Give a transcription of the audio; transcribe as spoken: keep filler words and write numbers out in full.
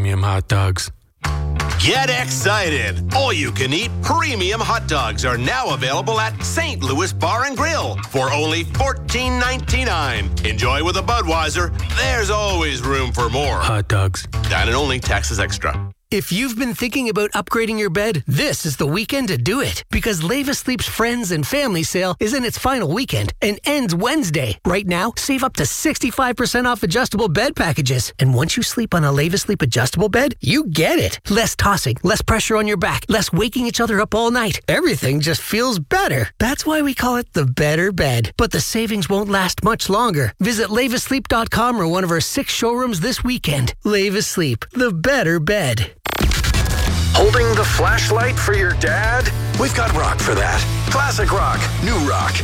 premium hot dogs. Get excited! All-you-can-eat premium hot dogs are now available at Saint Louis Bar and Grill for only fourteen ninety-nine. Enjoy with a Budweiser. There's always room for more. Hot dogs. Dine and only, taxes extra. If you've been thinking about upgrading your bed, this is the weekend to do it. Because Leva Sleep's Friends and Family Sale is in its final weekend and ends Wednesday. Right now, save up to sixty-five percent off adjustable bed packages. And once you sleep on a Leva Sleep adjustable bed, you get it. Less tossing, less pressure on your back, less waking each other up all night. Everything just feels better. That's why we call it the better bed. But the savings won't last much longer. Visit leva sleep dot com or one of our six showrooms this weekend. Leva Sleep, the better bed. Holding the flashlight for your dad? We've got rock for that. Classic rock, new rock.